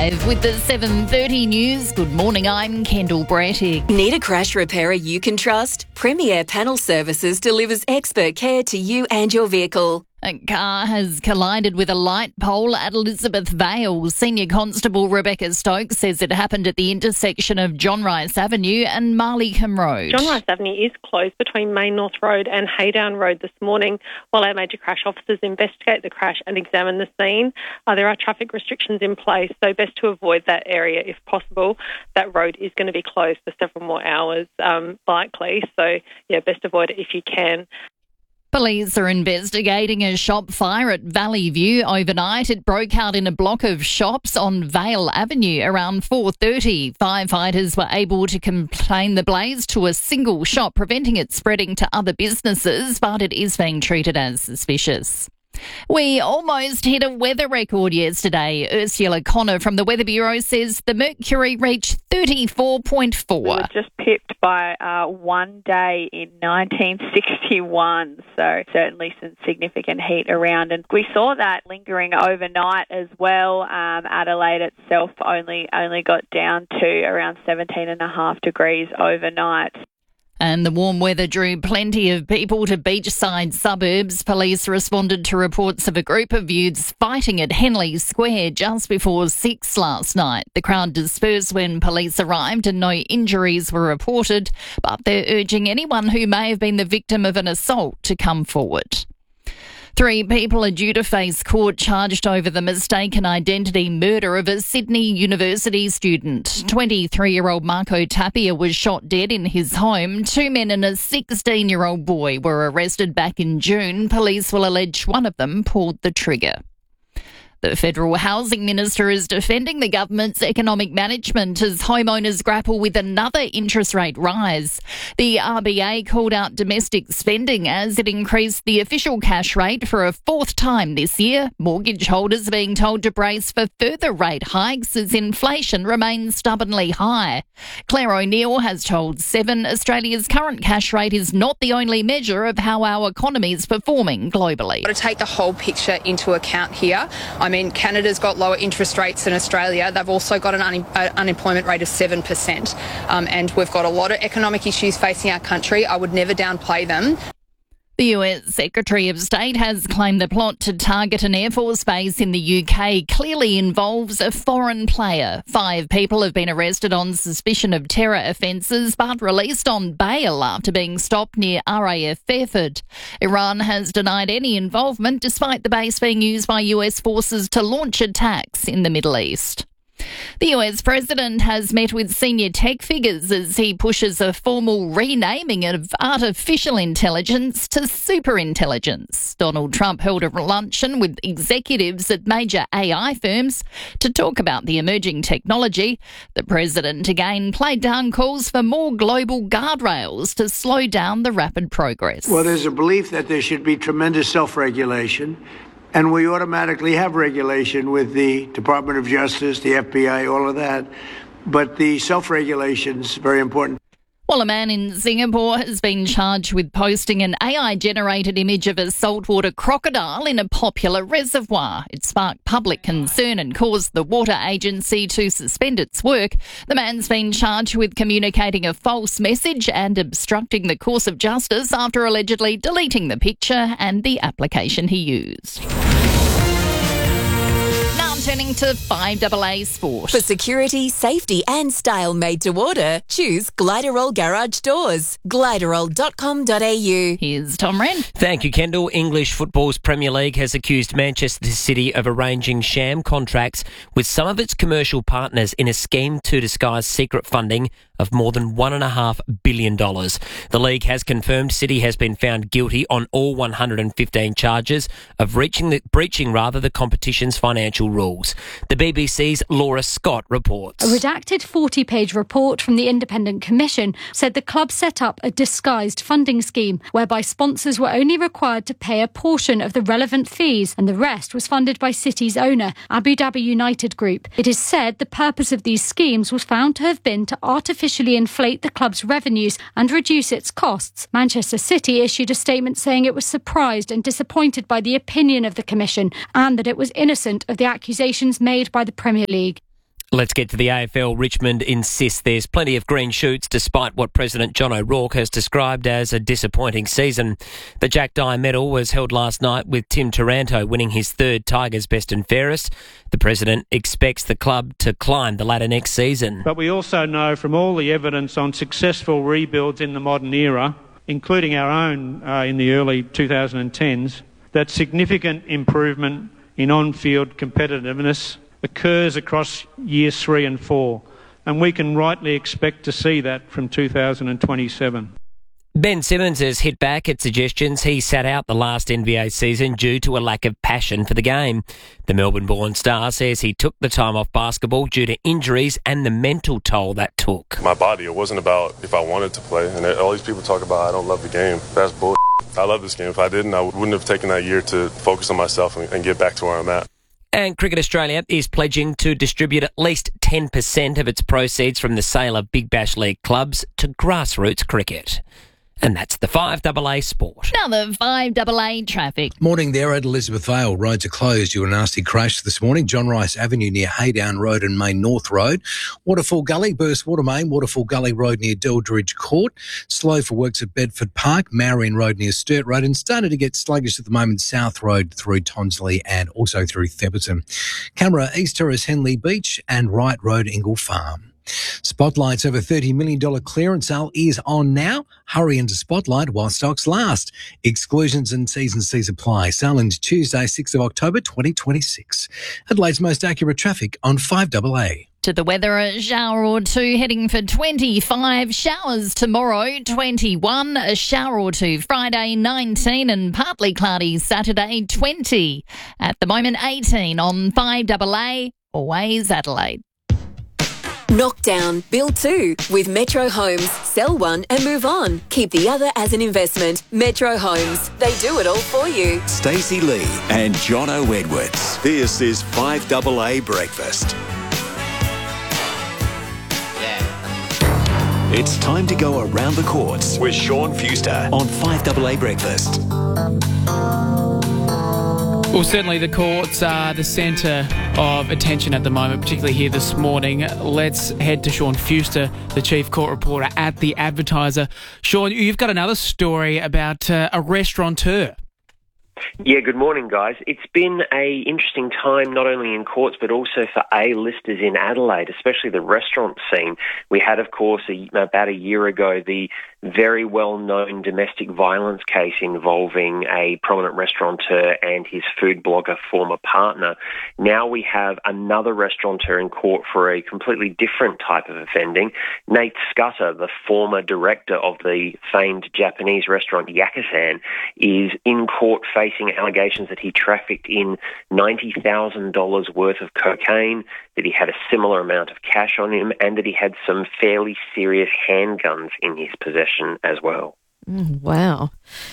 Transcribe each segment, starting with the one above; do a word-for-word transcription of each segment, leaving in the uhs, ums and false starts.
With the seven thirty news, good morning, I'm Kendall Brattick. Need a crash repairer you can trust? Premier Panel Services delivers expert care to you and your vehicle. A car has collided with a light pole at Elizabeth Vale. Senior Constable Rebecca Stokes says it happened at the intersection of John Rice Avenue and Marleacombe Road. John Rice Avenue is closed between Main North Road and Haydown Road this morning while our major crash officers investigate the crash and examine the scene. Uh, there are traffic restrictions in place, so best to avoid that area if possible. That road is going to be closed for several more hours, um, likely, so yeah, best avoid it if you can. Police are investigating a shop fire at Valley View overnight. It broke out in a block of shops on Vale Avenue around four thirty. Firefighters were able to contain the blaze to a single shop, preventing it spreading to other businesses, but it is being treated as suspicious. We almost hit a weather record yesterday. Ursula Connor from the Weather Bureau says the mercury reached thirty-four point four. We were just pipped by uh, one day in nineteen sixty-one, so certainly some significant heat around. And we saw that lingering overnight as well. Um, Adelaide itself only, only got down to around seventeen and a half degrees overnight. And the warm weather drew plenty of people to beachside suburbs. Police responded to reports of a group of youths fighting at Henley Square just before six last night. The crowd dispersed when police arrived and no injuries were reported, but they're urging anyone who may have been the victim of an assault to come forward. Three people are due to face court charged over the mistaken identity murder of a Sydney University student. twenty-three-year-old Marco Tapia was shot dead in his home. Two men and a sixteen-year-old boy were arrested back in June. Police will allege one of them pulled the trigger. The Federal Housing Minister is defending the government's economic management as homeowners grapple with another interest rate rise. The R B A called out domestic spending as it increased the official cash rate for a fourth time this year. Mortgage holders are being told to brace for further rate hikes as inflation remains stubbornly high. Claire O'Neill has told Seven Australia's current cash rate is not the only measure of how our economy is performing globally. Got to take the whole picture into account here. I mean, Canada's got lower interest rates than Australia. They've also got an un- uh, unemployment rate of seven percent. Um, and we've got a lot of economic issues facing our country. I would never downplay them. The U S Secretary of State has claimed the plot to target an Air Force base in the U K clearly involves a foreign player. Five people have been arrested on suspicion of terror offences but released on bail after being stopped near R A F Fairford. Iran has denied any involvement despite the base being used by U S forces to launch attacks in the Middle East. The U S President has met with senior tech figures as he pushes a formal renaming of artificial intelligence to superintelligence. Donald Trump held a luncheon with executives at major A I firms to talk about the emerging technology. The President again played down calls for more global guardrails to slow down the rapid progress. Well, there's a belief that there should be tremendous self-regulation. And we automatically have regulation with the Department of Justice, the F B I, all of that. But the self-regulation is very important. Well, a man in Singapore has been charged with posting an A I-generated image of a saltwater crocodile in a popular reservoir. It sparked public concern and caused the water agency to suspend its work. The man's been charged with communicating a false message and obstructing the course of justice after allegedly deleting the picture and the application he used. Turning to five A A Sport. For security, safety and style made to order, choose Gliderol Garage Doors. Gliderol dot com dot a u. Here's Tom Wren. Thank you, Kendall. English football's Premier League has accused Manchester City of arranging sham contracts with some of its commercial partners in a scheme to disguise secret funding of more than one point five billion dollars. The league has confirmed City has been found guilty on all one hundred fifteen charges of reaching the, breaching rather the competition's financial rules. The B B C's Laura Scott reports. A redacted forty-page report from the Independent Commission said the club set up a disguised funding scheme whereby sponsors were only required to pay a portion of the relevant fees and the rest was funded by City's owner, Abu Dhabi United Group. It is said the purpose of these schemes was found to have been to artificially inflate the club's revenues and reduce its costs. Manchester City issued a statement saying it was surprised and disappointed by the opinion of the Commission and that it was innocent of the accusations made by the Premier League. Let's get to the A F L. Richmond insists there's plenty of green shoots despite what President John O'Rourke has described as a disappointing season. The Jack Dye medal was held last night with Tim Taranto winning his third Tigers Best and Fairest. The President expects the club to climb the ladder next season. But we also know from all the evidence on successful rebuilds in the modern era, including our own uh, in the early twenty tens, that significant improvement in on-field competitiveness occurs across years three and four, and we can rightly expect to see that from two thousand twenty-seven. Ben Simmons has hit back at suggestions he sat out the last N B A season due to a lack of passion for the game. The Melbourne-born star says he took the time off basketball due to injuries and the mental toll that took. My body, it wasn't about if I wanted to play, and all these people talk about I don't love the game. That's bull. I love this game. If I didn't, I wouldn't have taken that year to focus on myself and, and get back to where I'm at. And Cricket Australia is pledging to distribute at least ten percent of its proceeds from the sale of Big Bash League clubs to grassroots cricket. And that's the five A A Sport. Now the five A A traffic. Morning there at Elizabeth Vale. Roads are closed due to a nasty crash this morning. John Rice Avenue near Haydown Road and Main North Road. Waterfall Gully, Burst Water Main, Waterfall Gully Road near Deldridge Court. Slow for works at Bedford Park, Marion Road near Sturt Road, and started to get sluggish at the moment South Road through Tonsley and also through Theberton. Camera East Terrace Henley Beach and Wright Road Ingle Farm. Spotlight's over thirty million dollars clearance sale is on now. Hurry into Spotlight while stocks last. Exclusions and T's and C's apply. Sale ends Tuesday, sixth of October, twenty twenty-six. Adelaide's most accurate traffic on five A A. To the weather, a shower or two heading for twenty-five. Showers tomorrow, twenty-one. A shower or two Friday, nineteen. And partly cloudy Saturday, twenty. At the moment, eighteen on five A A. Always Adelaide. Knockdown, build two with Metro Homes. Sell one and move on. Keep the other as an investment. Metro Homes. They do it all for you. Stacey Lee and Jono Edwards. This is five A A Breakfast. Yeah. It's time to go around the courts with Sean Fuster on five A A Breakfast. Well, certainly the courts are the centre of attention at the moment, particularly here this morning. Let's head to Sean Fuster, the Chief Court Reporter at The Advertiser. Sean, you've got another story about uh, a restaurateur. Yeah, good morning, guys. It's been a interesting time, not only in courts, but also for A-listers in Adelaide, especially the restaurant scene. We had, of course, a, about a year ago, the very well-known domestic violence case involving a prominent restaurateur and his food blogger former partner. Now we have another restaurateur in court for a completely different type of offending. Nate Scudder, the former director of the famed Japanese restaurant Yakusan, is in court facing allegations that he trafficked in ninety thousand dollars worth of cocaine, that he had a similar amount of cash on him, and that he had some fairly serious handguns in his possession as well. Mm, wow.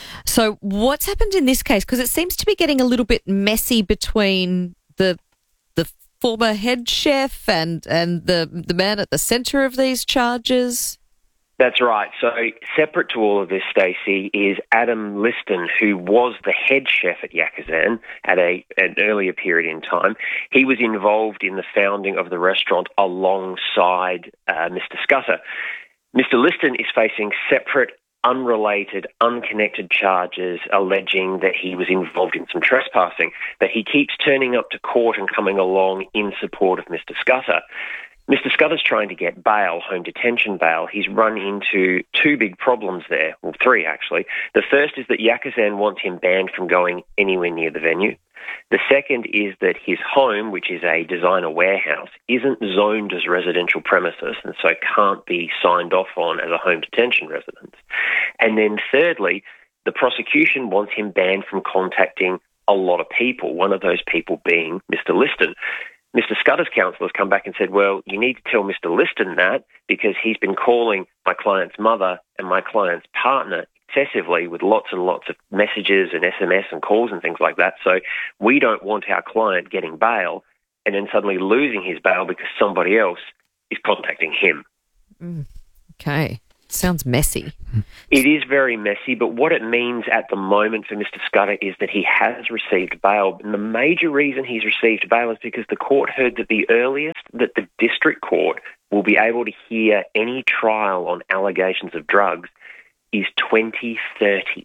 So what's happened in this case? Because it seems to be getting a little bit messy between the the former head chef and, and the, the man at the centre of these charges. That's right. So separate to all of this, Stacey, is Adam Liston, who was the head chef at Yakusan at a, an earlier period in time. He was involved in the founding of the restaurant alongside uh, Mister Scudder. Mister Liston is facing separate, unrelated, unconnected charges alleging that he was involved in some trespassing, but he keeps turning up to court and coming along in support of Mister Scudder. Mister Scudder's trying to get bail, home detention bail. He's run into two big problems there, well, three actually. The first is that Yakusan wants him banned from going anywhere near the venue. The second is that his home, which is a designer warehouse, isn't zoned as residential premises and so can't be signed off on as a home detention residence. And then thirdly, the prosecution wants him banned from contacting a lot of people, one of those people being Mister Liston. Mister Scudder's counsel has come back and said, well, you need to tell Mister Liston that because he's been calling my client's mother and my client's partner excessively with lots and lots of messages and S M S and calls and things like that. So we don't want our client getting bail and then suddenly losing his bail because somebody else is contacting him. Mm, okay. sounds messy. It is very messy, but what it means at the moment for Mister Scudder is that he has received bail. And the major reason he's received bail is because the court heard that the earliest that the district court will be able to hear any trial on allegations of drugs is twenty thirty.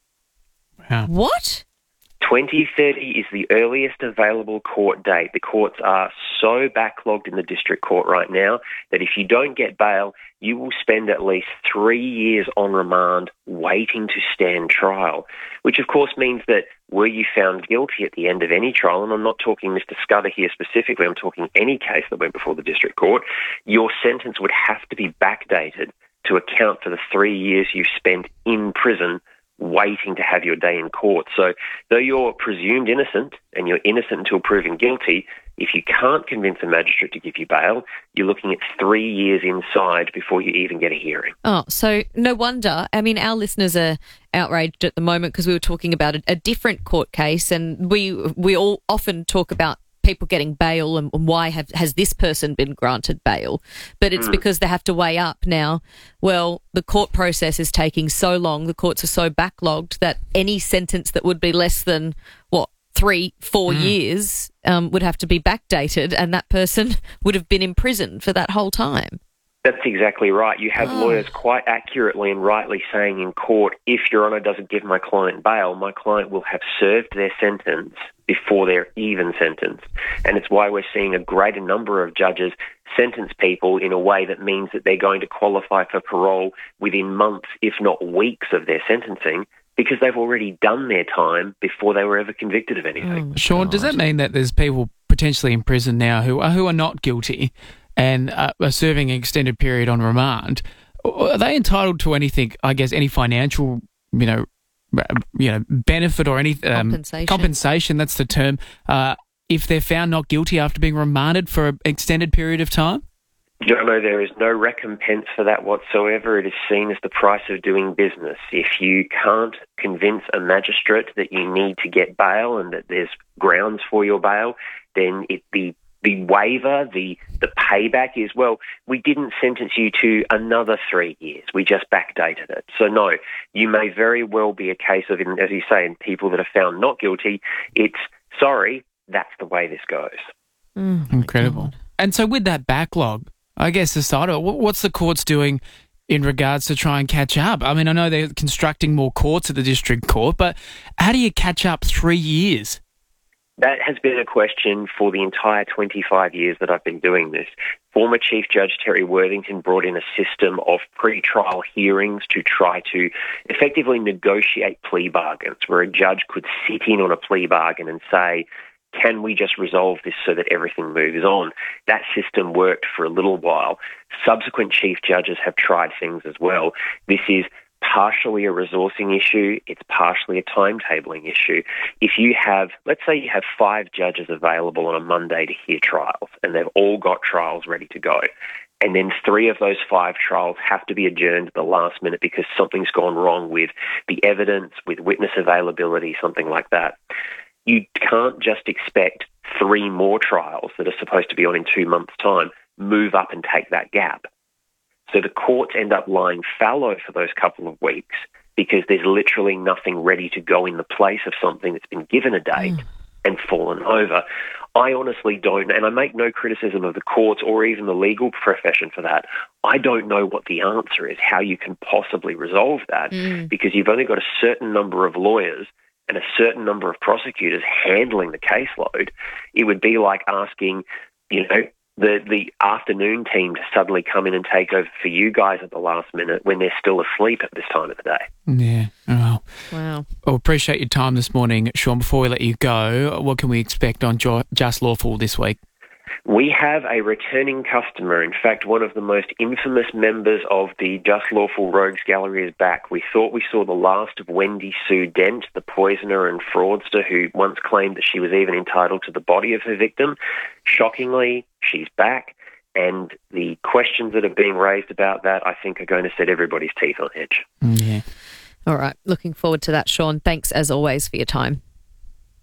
Wow. What? twenty thirty is the earliest available court date. The courts are so backlogged in the district court right now that if you don't get bail, you will spend at least three years on remand waiting to stand trial, which of course means that were you found guilty at the end of any trial, and I'm not talking Mister Scudder here specifically, I'm talking any case that went before the district court, your sentence would have to be backdated to account for the three years you spent in prison waiting to have your day in court. So though you're presumed innocent, and you're innocent until proven guilty, if you can't convince a magistrate to give you bail, you're looking at three years inside before you even get a hearing. Oh, so no wonder. I mean, our listeners are outraged at the moment because we were talking about a, a different court case, and we we all often talk about people getting bail and why have, has this person been granted bail, but it's mm. because they have to weigh up now. Well, the court process is taking so long, the courts are so backlogged that any sentence that would be less than, what, three, four mm. years um, would have to be backdated, and that person would have been in prison for that whole time. That's exactly right. You have oh. lawyers quite accurately and rightly saying in court, if Your Honour doesn't give my client bail, my client will have served their sentence before they're even sentenced. And it's why we're seeing a greater number of judges sentence people in a way that means that they're going to qualify for parole within months, if not weeks, of their sentencing, because they've already done their time before they were ever convicted of anything. Oh, Sean, does that mean that there's people potentially in prison now who are, who are not guilty and uh, are serving an extended period on remand? Are they entitled to anything, I guess, any financial, you know, you know, benefit or any um, compensation. compensation, that's the term, uh, if they're found not guilty after being remanded for an extended period of time? Jono, there is no recompense for that whatsoever. It is seen as the price of doing business. If you can't convince a magistrate that you need to get bail and that there's grounds for your bail, then it the The waiver, the the payback is, well, we didn't sentence you to another three years. We just backdated it. So, no, you may very well be a case of, as you say, in people that are found not guilty, it's, sorry, that's the way this goes. Mm, Incredible. And so with that backlog, I guess, Asada, what's the courts doing in regards to try and catch up? I mean, I know they're constructing more courts at the district court, but how do you catch up three years? That has been a question for the entire twenty-five years that I've been doing this. Former Chief Judge Terry Worthington brought in a system of pre-trial hearings to try to effectively negotiate plea bargains, where a judge could sit in on a plea bargain and say, can we just resolve this so that everything moves on? That system worked for a little while. Subsequent chief judges have tried things as well. This is partially a resourcing issue, it's partially a timetabling issue. If you have, let's say you have five judges available on a Monday to hear trials, and they've all got trials ready to go, and then three of those five trials have to be adjourned at the last minute because something's gone wrong with the evidence, with witness availability, something like that. You can't just expect three more trials that are supposed to be on in two months' time move up and take that gap. So the courts end up lying fallow for those couple of weeks because there's literally nothing ready to go in the place of something that's been given a date mm. and fallen over. I honestly don't, and I make no criticism of the courts or even the legal profession for that. I don't know what the answer is, how you can possibly resolve that, mm. because you've only got a certain number of lawyers and a certain number of prosecutors handling the caseload. It would be like asking, you know, the the afternoon team to suddenly come in and take over for you guys at the last minute when they're still asleep at this time of the day. Yeah. Oh. Wow. Well, appreciate your time this morning, Sean. Before we let you go, what can we expect on Just Lawful this week? We have a returning customer. In fact, one of the most infamous members of the Just Lawful Rogues Gallery is back. We thought we saw the last of Wendy Sue Dent, the poisoner and fraudster who once claimed that she was even entitled to the body of her victim. Shockingly, she's back, and the questions that are being raised about that, I think, are going to set everybody's teeth on edge. Yeah. All right. Looking forward to that, Sean. Thanks, as always, for your time.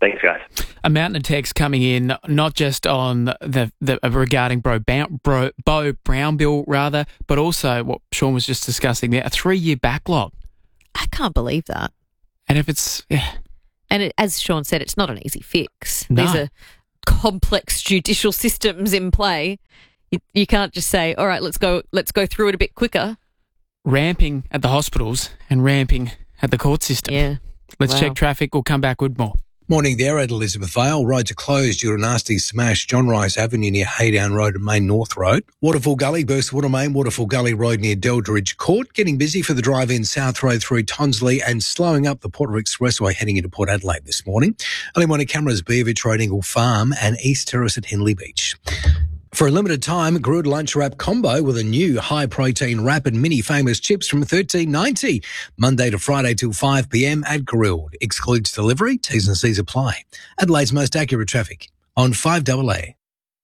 Thanks, guys. A mountain of text coming in, not just on the, the regarding Bro, Bro, Bo Brownbill, rather, but also what Sean was just discussing there, a three-year backlog. I can't believe that. And if it's... Yeah. And it, as Sean said, it's not an easy fix. No. These are complex judicial systems in play. You, you can't just say, all right, let's go, let's go through it a bit quicker. Ramping at the hospitals and ramping at the court system. Yeah. Let's Wow. check traffic. We'll come back with more. Morning there at Elizabeth Vale. Roads are closed due to a nasty smash. John Rice Avenue near Haydown Road and Main North Road. Waterfall Gully, Burst Water Main, Waterfall Gully Road near Deldridge Court. Getting busy for the drive-in South Road through Tonsley and slowing up the Porter Expressway heading into Port Adelaide this morning. Early morning cameras, Beaverich Road, Ingle Farm and East Terrace at Henley Beach. For a limited time, grilled lunch wrap combo with a new high-protein wrap and mini famous chips from thirteen ninety. Monday to Friday till five p.m. at Grilled. Excludes delivery. T's and C's apply. Adelaide's most accurate traffic on five A A.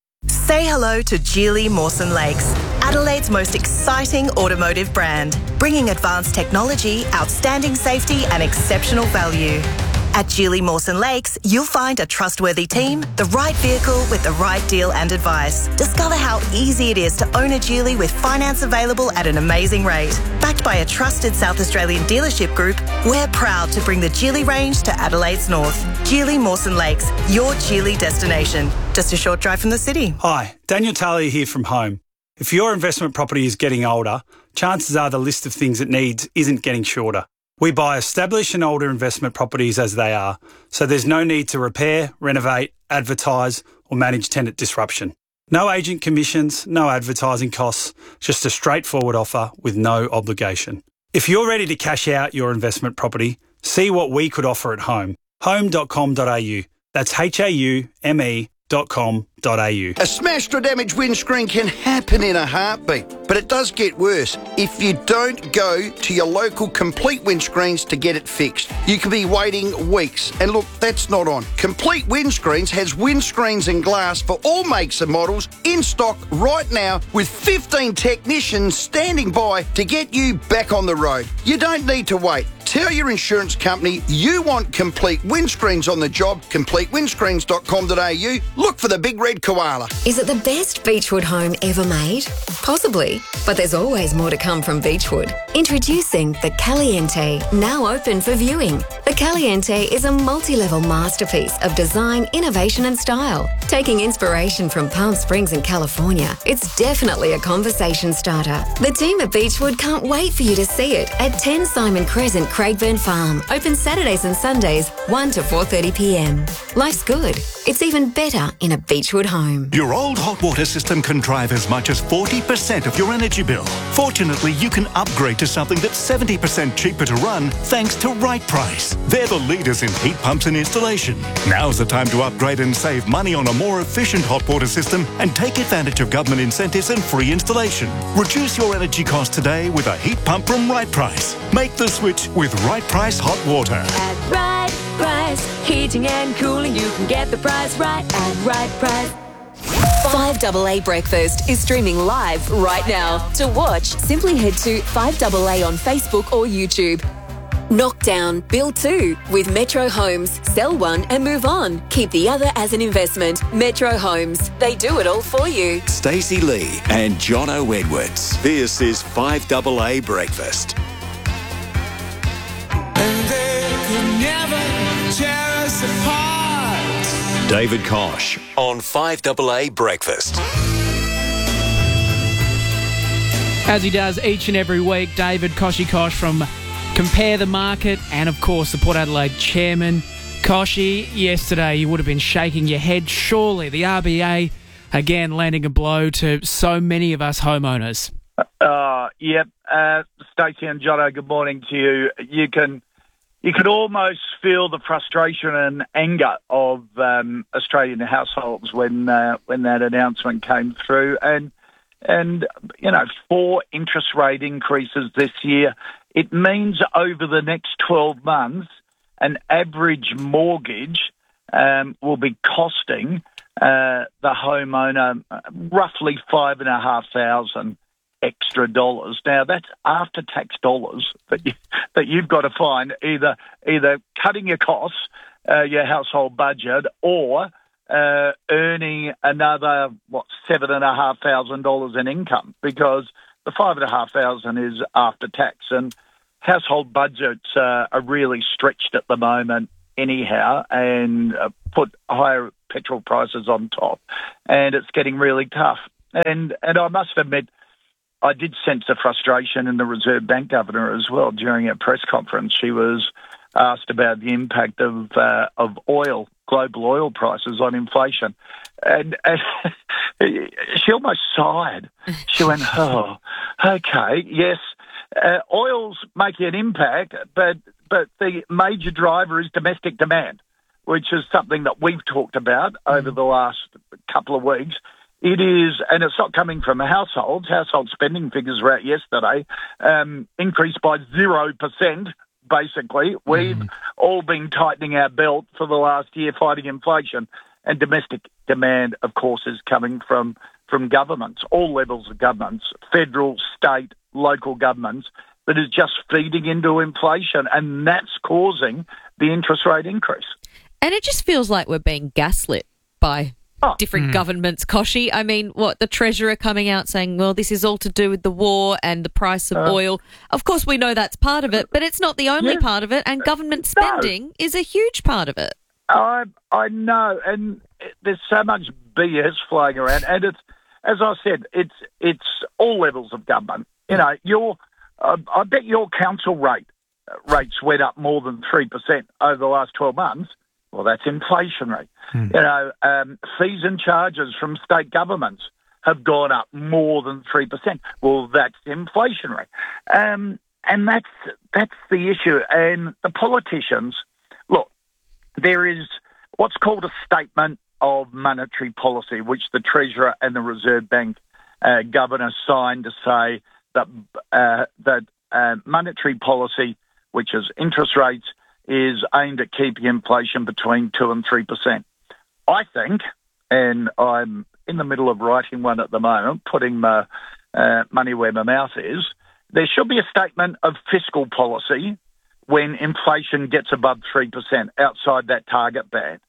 Say hello to Geely Mawson Lakes, Adelaide's most exciting automotive brand, bringing advanced technology, outstanding safety and exceptional value. At Geely Mawson Lakes, you'll find a trustworthy team, the right vehicle with the right deal and advice. Discover how easy it is to own a Geely with finance available at an amazing rate. Backed by a trusted South Australian dealership group, we're proud to bring the Geely range to Adelaide's north. Geely Mawson Lakes, your Geely destination. Just a short drive from the city. Hi, Daniel Taylor here from Home. If your investment property is getting older, chances are the list of things it needs isn't getting shorter. We buy established and older investment properties as they are, so there's no need to repair, renovate, advertise or manage tenant disruption. No agent commissions, no advertising costs, just a straightforward offer with no obligation. If you're ready to cash out your investment property, see what we could offer at Home. home dot com dot a u. That's H A U M E dot com dot a u. A smashed or damaged windscreen can happen in a heartbeat, but it does get worse if you don't go to your local Complete Windscreens to get it fixed. You could be waiting weeks, and look, that's not on. Complete Windscreens has windscreens and glass for all makes and models in stock right now with fifteen technicians standing by to get you back on the road. You don't need to wait. Tell your insurance company you want Complete Windscreens on the job, complete windscreens dot com dot a u. Look for the big red koala. Is it the best Beechwood home ever made? Possibly, but there's always more to come from Beechwood. Introducing the Caliente, now open for viewing. The Caliente is a multi-level masterpiece of design, innovation and style. Taking inspiration from Palm Springs in California, it's definitely a conversation starter. The team at Beechwood can't wait for you to see it at ten Simon Crescent, Craigburn Farm. Open Saturdays and Sundays, one to four thirty p.m. Life's good. It's even better in a Beechwood home. Your old hot water system can drive as much as forty percent of your energy bill. Fortunately, you can upgrade to something that's seventy percent cheaper to run thanks to Right Price. They're the leaders in heat pumps and installation. Now's the time to upgrade and save money on a more efficient hot water system and take advantage of government incentives and free installation. Reduce your energy costs today with a heat pump from Right Price. Make the switch with Right Price Hot Water. At Right Price, heating and cooling, you can get the price right at Right Price. five A A Breakfast is streaming live right now. To watch, simply head to five A A on Facebook or YouTube. Knock down, build two with Metro Homes. Sell one and move on. Keep the other as an investment. Metro Homes, they do it all for you. Stacey Lee and Jono Edwards. This is five A A Breakfast. David Kosh on five A A Breakfast. As he does each and every week, David Koshy Kosh from Compare the Market and, of course, the Port Adelaide chairman. Koshy, yesterday you would have been shaking your head. Surely the R B A, again, landing a blow to so many of us homeowners. Uh, yep. Uh, Stacey and Jono, good morning to you. You can... You could almost feel the frustration and anger of um, Australian households when uh, when that announcement came through, and and you know four interest rate increases this year. It means over the next twelve months, an average mortgage um, will be costing uh, the homeowner roughly five and a half thousand extra dollars. Now that's after tax dollars that you that you've got to find either either cutting your costs uh, your household budget, or uh, earning another, what, seven and a half thousand dollars in income, because the five and a half thousand is after tax, and household budgets uh, are really stretched at the moment anyhow, and uh, put higher petrol prices on top, and it's getting really tough. And and I must admit, I did sense the frustration in the Reserve Bank governor as well during a press conference. She was asked about the impact of uh, of oil, global oil prices on inflation, and, and she almost sighed. She went, "Oh, okay, yes, uh, oil's making an impact, but but the major driver is domestic demand, which is something that we've talked about over the last couple of weeks." It is, and it's not coming from households. Household spending figures were out yesterday, um, increased by zero percent. Basically, we've mm. all been tightening our belt for the last year fighting inflation, and domestic demand, of course, is coming from from governments, all levels of governments, federal, state, local governments, that is just feeding into inflation, and that's causing the interest rate increase. And it just feels like we're being gaslit by Oh. different mm. governments, Kochie. I mean, what, the Treasurer coming out saying, well, this is all to do with the war and the price of uh, oil. Of course, we know that's part of it, but it's not the only yeah. part of it, and government spending no. is a huge part of it. I I know, and there's so much B S flying around, and it's, as I said, it's it's all levels of government. You know, your uh, I bet your council rate rates went up more than three percent over the last twelve months. Well, that's inflationary. Hmm. You know, um, fees and charges from state governments have gone up more than three percent. Well, that's inflationary. Um, and that's that's the issue. And the politicians, look, there is what's called a statement of monetary policy, which the Treasurer and the Reserve Bank uh, governor signed to say that, uh, that uh, monetary policy, which is interest rates, is aimed at keeping inflation between two and three percent. I think, and I'm in the middle of writing one at the moment, putting my uh, money where my mouth is, there should be a statement of fiscal policy when inflation gets above three percent outside that target band.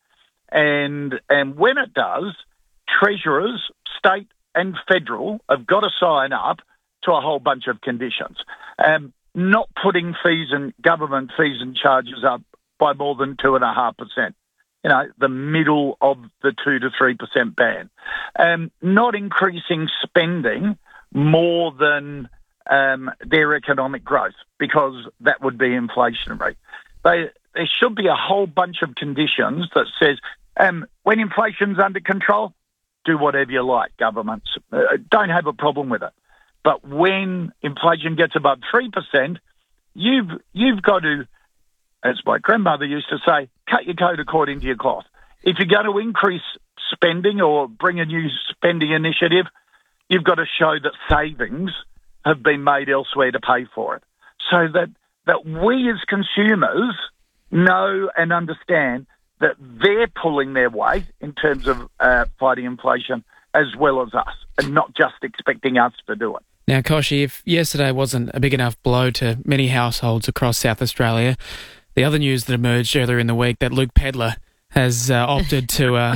And and when it does, treasurers, state and federal, have got to sign up to a whole bunch of conditions. Um, not putting fees and government fees and charges up by more than two and a half percent. You know, the middle of the two to three percent band. Um, not increasing spending more than um, their economic growth, because that would be inflationary. They, there should be a whole bunch of conditions that says, um, when inflation's under control, do whatever you like, governments. Uh, don't have a problem with it. But when inflation gets above three percent, you've you've got to, as my grandmother used to say, cut your coat according to your cloth. If you're going to increase spending or bring a new spending initiative, you've got to show that savings have been made elsewhere to pay for it, so that, that we as consumers know and understand that they're pulling their weight in terms of uh, fighting inflation as well as us, and not just expecting us to do it. Now, Kochie, if yesterday wasn't a big enough blow to many households across South Australia, the other news that emerged earlier in the week that Luke Pedlar has uh, opted to uh,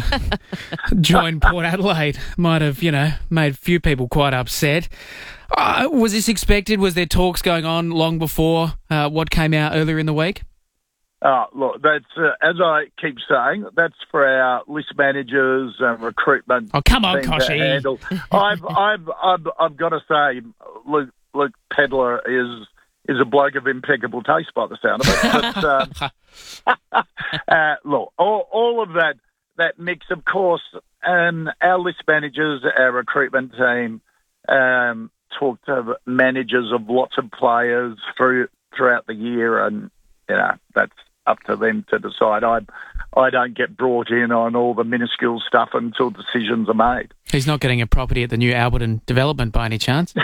join Port Adelaide might have, you know, made a few people quite upset. Uh, was this expected? Was there talks going on long before uh, what came out earlier in the week? Oh, look, that's, uh, as I keep saying, that's for our list managers and recruitment. Oh, come on, Kochie. I've, I've, I've, I've got to say, Luke, Luke Pedlar is is a bloke of impeccable taste by the sound of it. But, um, uh, look, all, all of that, that mix, of course, um, our list managers, our recruitment team, um, talk to managers of lots of players through throughout the year, and, you know, that's up to them to decide. I I don't get brought in on all the minuscule stuff until decisions are made. He's not getting a property at the new Alberton development by any chance?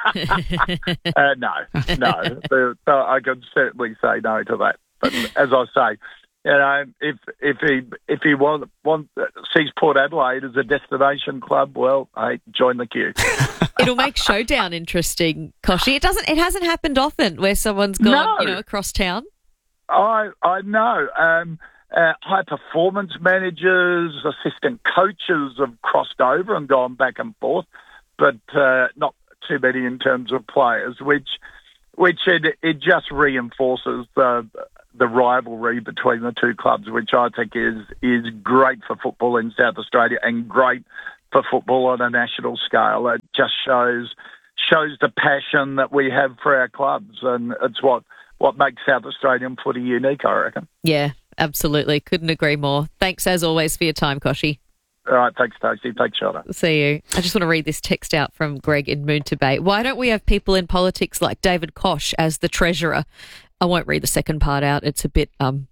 uh, no, no. So I can certainly say no to that. But as I say, you know, if if he if he want, want sees Port Adelaide as a destination club, well, hey, join the queue. It'll make Showdown interesting, Kochie. It doesn't. It hasn't happened often where someone's gone, no. you know, across town. I I know. Um, Uh, high performance managers, assistant coaches have crossed over and gone back and forth, but uh, not too many in terms of players, which which it, it just reinforces the the rivalry between the two clubs, which I think is is great for football in South Australia and great for football on a national scale. It just shows shows the passion that we have for our clubs, and it's what, what makes South Australian footy unique, I reckon. Yeah, absolutely. Couldn't agree more. Thanks, as always, for your time, Koshy. All right, thanks, Stacey. Thanks, Shona. See you. I just want to read this text out from Greg in Moonta Bay. Why don't we have people in politics like David Koch as the treasurer? I won't read the second part out. It's a bit... um.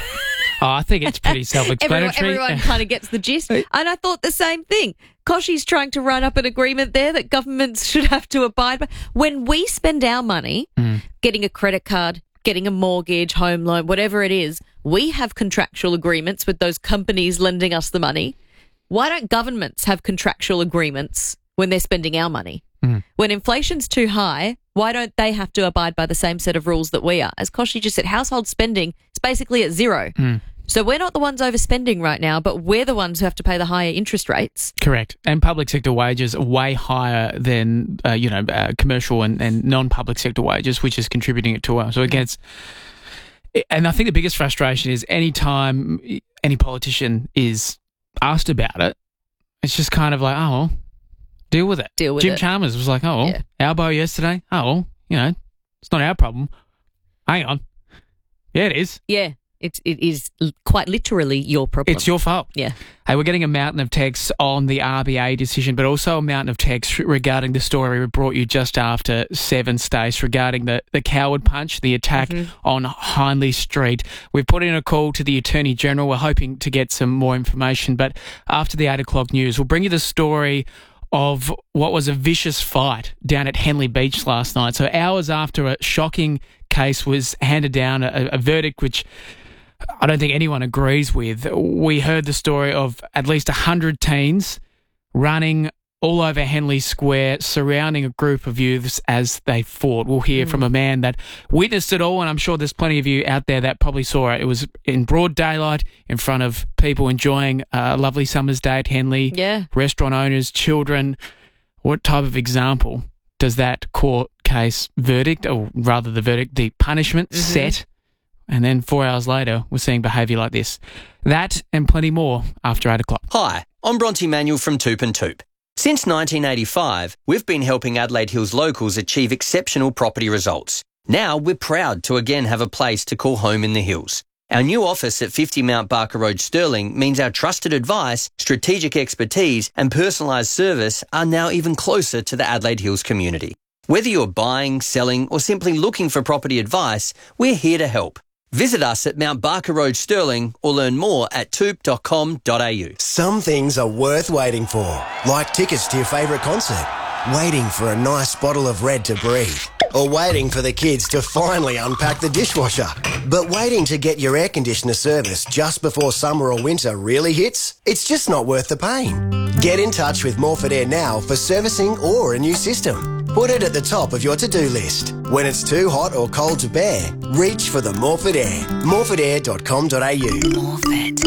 Oh, I think it's pretty self-explanatory. Everyone, everyone kind of gets the gist. And I thought the same thing. Koshy's trying to run up an agreement there that governments should have to abide by. When we spend our money mm. getting a credit card, getting a mortgage, home loan, whatever it is, we have contractual agreements with those companies lending us the money. Why don't governments have contractual agreements when they're spending our money? Mm. When inflation's too high, why don't they have to abide by the same set of rules that we are? As Koshy just said, household spending is basically at zero. Mm. So we're not the ones overspending right now, but we're the ones who have to pay the higher interest rates. Correct. And public sector wages are way higher than, uh, you know, uh, commercial and, and non-public sector wages, which is contributing it to us. So again, it's, and I think the biggest frustration is any time any politician is asked about it, it's just kind of like, oh, well, deal with it. Deal with Jim it. Chalmers was like, oh, well, Yeah. Albo yesterday. Oh, well, you know, it's not our problem. Hang on. Yeah, it is. Yeah, it, it is quite literally your problem. It's your fault. Yeah. Hey, we're getting a mountain of texts on the R B A decision, but also a mountain of texts regarding the story we brought you just after seven, Stace, regarding the, the coward punch, the attack mm-hmm. on Hindley Street. We've put in a call to the Attorney General. We're hoping to get some more information, but after the eight o'clock news, we'll bring you the story of what was a vicious fight down at Henley Beach last night. So hours after a shocking case was handed down, a, a verdict which I don't think anyone agrees with, we heard the story of at least one hundred teens running all over Henley Square, surrounding a group of youths as they fought. We'll hear mm. from a man that witnessed it all, and I'm sure there's plenty of you out there that probably saw it. It was in broad daylight in front of people enjoying a lovely summer's day at Henley. Yeah. Restaurant owners, children. What type of example does that court case verdict, or rather the verdict, the punishment mm-hmm. set? And then four hours later, we're seeing behaviour like this. That and plenty more after eight o'clock. Hi, I'm Bronte Manuel from Toop and Toop. Since nineteen eighty-five, we've been helping Adelaide Hills locals achieve exceptional property results. Now we're proud to again have a place to call home in the hills. Our new office at fifty Mount Barker Road, Stirling, means our trusted advice, strategic expertise and personalised service are now even closer to the Adelaide Hills community. Whether you're buying, selling or simply looking for property advice, we're here to help. Visit us at Mount Barker Road, Stirling, or learn more at toop dot com dot a u. Some things are worth waiting for, like tickets to your favourite concert, waiting for a nice bottle of Red to breathe, or waiting for the kids to finally unpack the dishwasher. But waiting to get your air conditioner serviced just before summer or winter really hits? It's just not worth the pain. Get in touch with Morford Air now for servicing or a new system. Put it at the top of your to-do list. When it's too hot or cold to bear, reach for the Morford Air. morford air dot com dot a u. Morford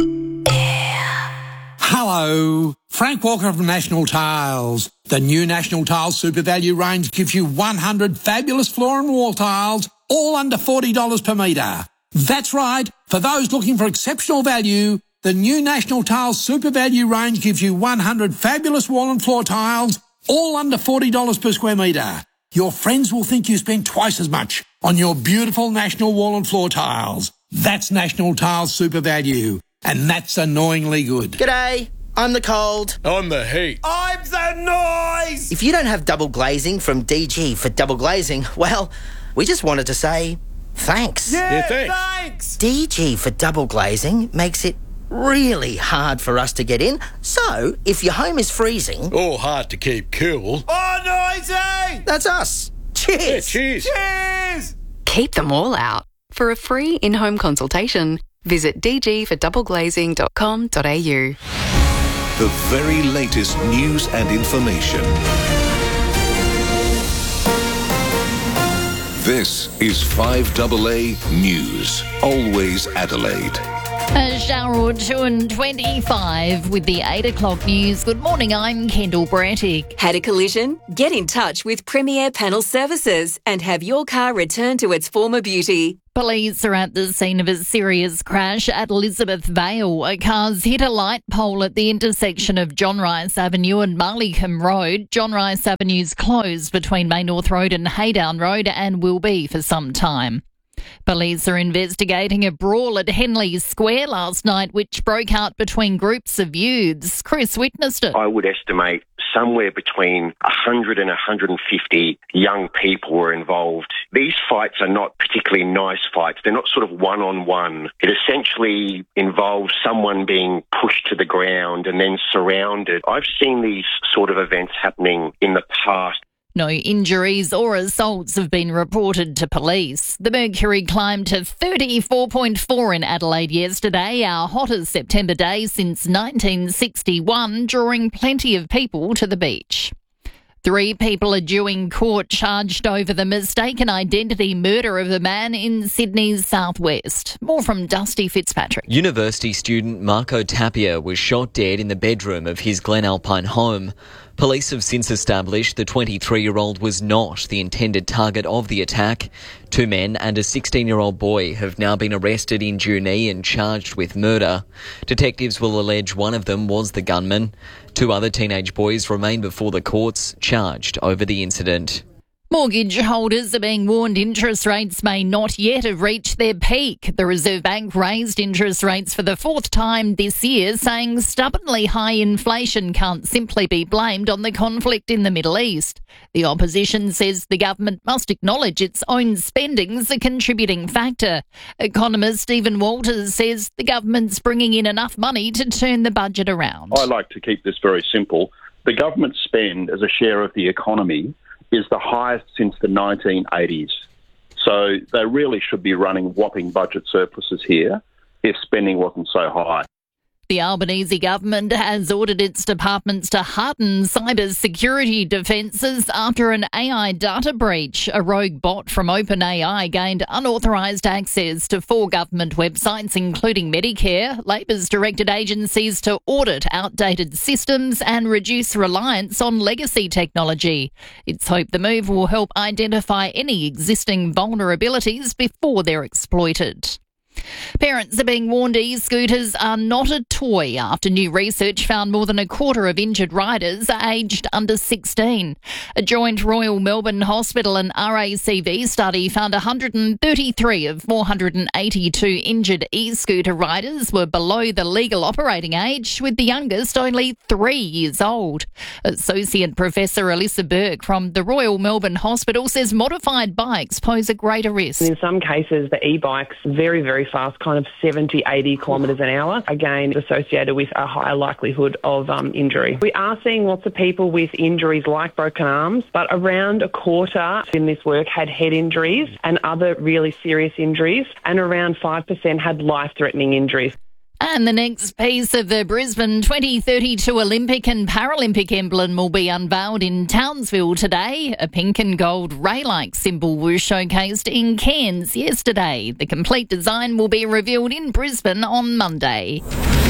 Air. Hello, Frank Walker from National Tiles. The new National Tiles Super Value range gives you one hundred fabulous floor and wall tiles, all under forty dollars per metre. That's right, for those looking for exceptional value, the new National Tiles Super Value range gives you one hundred fabulous wall and floor tiles, all under forty dollars per square metre. Your friends will think you spent twice as much on your beautiful National wall and floor tiles. That's National Tiles Super Value, and that's annoyingly good. G'day, I'm the cold. I'm the heat. I'm the noise! If you don't have double glazing from D G for double glazing, well, we just wanted to say thanks. Yeah, yeah thanks. thanks! D G for double glazing makes it really hard for us to get in, so if your home is freezing... or hard to keep cool... oh, noisy! That's us. Cheers! Yeah, cheers! Cheers! Keep them all out. For a free in-home consultation, visit d g for double glazing dot com dot a u. The very latest news and information. This is five A A News. Always Adelaide. A shower or two and twenty-five with the eight o'clock news. Good morning, I'm Kendall Brattick. Had a collision? Get in touch with Premier Panel Services and have your car returned to its former beauty. Police are at the scene of a serious crash at Elizabeth Vale. A car's hit a light pole at the intersection of John Rice Avenue and Marleycombe Road. John Rice Avenue's closed between May North Road and Haydown Road and will be for some time. Police are investigating a brawl at Henley Square last night, which broke out between groups of youths. Chris witnessed it. I would estimate somewhere between one hundred and one hundred fifty young people were involved. These fights are not particularly nice fights. They're not sort of one-on-one. It essentially involves someone being pushed to the ground and then surrounded. I've seen these sort of events happening in the past. No injuries or assaults have been reported to police. The mercury climbed to thirty-four point four in Adelaide yesterday, our hottest September day since nineteen sixty-one, drawing plenty of people to the beach. Three people are due in court charged over the mistaken identity murder of a man in Sydney's southwest. More from Dusty Fitzpatrick. University student Marco Tapia was shot dead in the bedroom of his Glen Alpine home. Police have since established the twenty-three-year-old was not the intended target of the attack. Two men and a sixteen-year-old boy have now been arrested in Junee and charged with murder. Detectives will allege one of them was the gunman. Two other teenage boys remain before the courts, charged over the incident. Mortgage holders are being warned interest rates may not yet have reached their peak. The Reserve Bank raised interest rates for the fourth time this year, saying stubbornly high inflation can't simply be blamed on the conflict in the Middle East. The opposition says the government must acknowledge its own spending's a contributing factor. Economist Stephen Walters says the government's bringing in enough money to turn the budget around. I like to keep this very simple. The government spend as a share of the economy is the highest since the nineteen eighties. So they really should be running whopping budget surpluses here if spending wasn't so high. The Albanese government has ordered its departments to harden cyber security defences after an A I data breach. A rogue bot from OpenAI gained unauthorised access to four government websites, including Medicare. Labor's directed agencies to audit outdated systems and reduce reliance on legacy technology. It's hoped the move will help identify any existing vulnerabilities before they're exploited. Parents are being warned e-scooters are not a toy after new research found more than a quarter of injured riders are aged under sixteen. A joint Royal Melbourne Hospital and R A C V study found one hundred thirty-three of four hundred eighty-two injured e-scooter riders were below the legal operating age, with the youngest only three years old. Associate Professor Alyssa Burke from the Royal Melbourne Hospital says modified bikes pose a greater risk. In some cases, the e-bikes very, very fast, kind of seventy, eighty kilometres an hour, again associated with a higher likelihood of um, injury. We are seeing lots of people with injuries like broken arms, but around a quarter in this work had head injuries and other really serious injuries, and around five percent had life-threatening injuries. And the next piece of the Brisbane twenty thirty-two Olympic and Paralympic emblem will be unveiled in Townsville today. A pink and gold ray-like symbol was showcased in Cairns yesterday. The complete design will be revealed in Brisbane on Monday.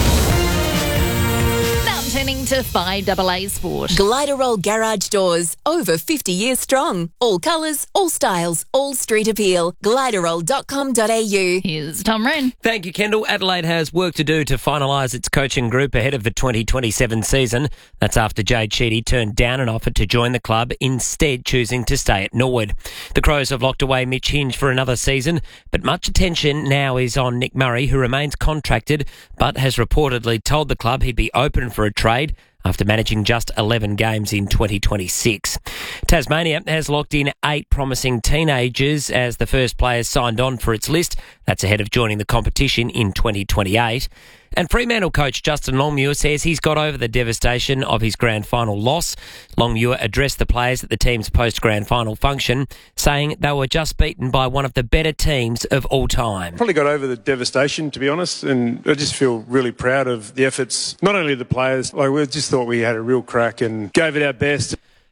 Turning to five double A Sport. Gliderol Garage Doors, over fifty years strong. All colours, all styles, all street appeal. Gliderol dot com dot a u. Here's Tom Wren. Thank you, Kendall. Adelaide has work to do to finalise its coaching group ahead of the twenty twenty-seven season. That's after Jade Sheedy turned down an offer to join the club, instead choosing to stay at Norwood. The Crows have locked away Mitch Hinge for another season, but much attention now is on Nick Murray, who remains contracted but has reportedly told the club he'd be open for a trade after managing just eleven games in twenty twenty-six. Tasmania has locked in eight promising teenagers as the first players signed on for its list. That's ahead of joining the competition in twenty twenty-eight. And Fremantle coach Justin Longmuir says he's got over the devastation of his grand final loss. Longmuir addressed the players at the team's post-grand final function, saying they were just beaten by one of the better teams of all time. Probably got over the devastation, to be honest, and I just feel really proud of the efforts, not only of the players, like we just thought we had a real crack and gave it our best.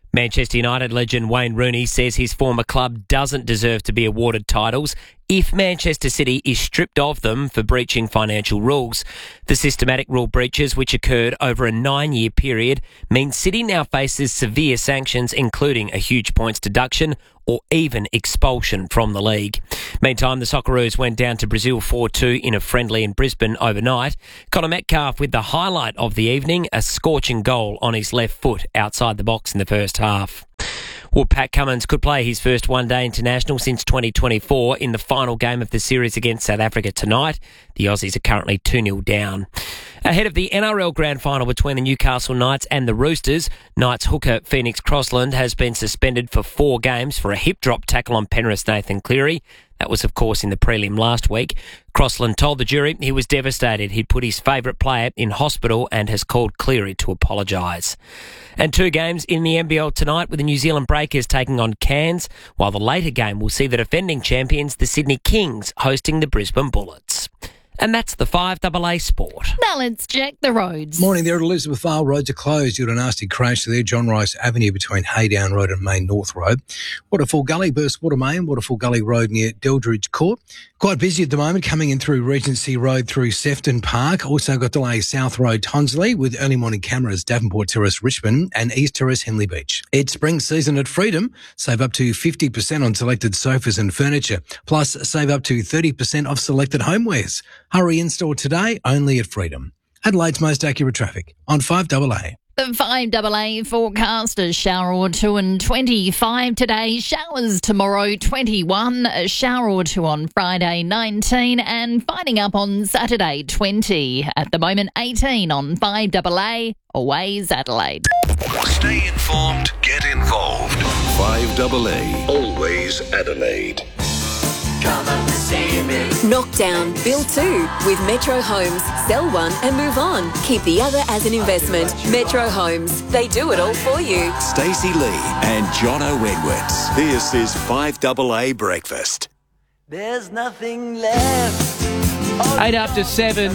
Manchester United legend Wayne Rooney says his former club doesn't deserve to be awarded titles if Manchester City is stripped of them for breaching financial rules. The systematic rule breaches, which occurred over a nine-year period, mean City now faces severe sanctions, including a huge points deduction or even expulsion from the league. Meantime, the Socceroos went down to Brazil four two in a friendly in Brisbane overnight. Connor Metcalf with the highlight of the evening, a scorching goal on his left foot outside the box in the first half. Well, Pat Cummins could play his first one-day international since twenty twenty-four in the final game of the series against South Africa tonight. The Aussies are currently two nil down. Ahead of the N R L Grand Final between the Newcastle Knights and the Roosters, Knights hooker Phoenix Crossland has been suspended for four games for a hip-drop tackle on Penrith's Nathan Cleary. That was, of course, in the prelim last week. Crossland told the jury he was devastated. He'd put his favourite player in hospital and has called Cleary to apologise. And two games in the N B L tonight with the New Zealand Breakers taking on Cairns, while the later game will see the defending champions, the Sydney Kings, hosting the Brisbane Bullets. And that's the five A A Sport. Now let's check the roads. Morning there at Elizabeth Vale. Roads are closed due to a nasty crash there. John Rice Avenue between Haydown Road and Main North Road. Waterfall Gully, Burstwater Main, Waterfall Gully Road near Deldridge Court. Quite busy at the moment coming in through Regency Road through Sefton Park. Also got delays South Road Tonsley with early morning cameras Davenport Terrace Richmond and East Terrace Henley Beach. It's spring season at Freedom. Save up to fifty percent on selected sofas and furniture. Plus save up to thirty percent off selected homewares. Hurry in store today only at Freedom. Adelaide's most accurate traffic on five A A. The five A A forecast, a shower or two and twenty-five today, showers tomorrow twenty-one, a shower or two on Friday nineteen and finding up on Saturday twenty. At the moment eighteen on five A A, always Adelaide. Stay informed, get involved. five A A, always Adelaide. Come and see me. Knock down, build two with Metro Homes. Sell one and move on. Keep the other as an investment. Metro Homes. They do it all for you. Stacey Lee and Jono Edwards. This is five A A Breakfast. There's nothing left. Eight after seven.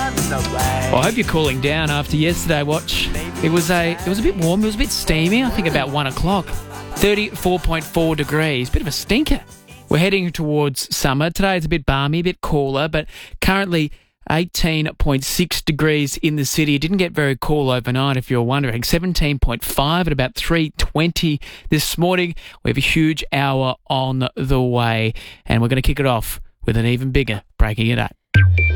Well, I hope you're cooling down after yesterday. Watch. It was a it was a bit warm. It was a bit steamy. I think about one o'clock. thirty-four point four degrees. Bit of a stinker. We're heading towards summer. Today it's a bit balmy, a bit cooler, but currently eighteen point six degrees in the city. It didn't get very cool overnight, if you're wondering. seventeen point five at about three twenty this morning. We have a huge hour on the way, and we're going to kick it off with an even bigger Breaking It Up.